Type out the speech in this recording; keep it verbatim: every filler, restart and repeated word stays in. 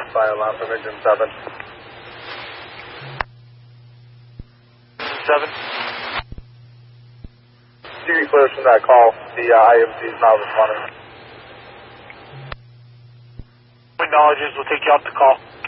fire alarm from engine seven. seven. C V clears from that call. The uh, I M C is now responding. Acknowledges, we'll take you off the call.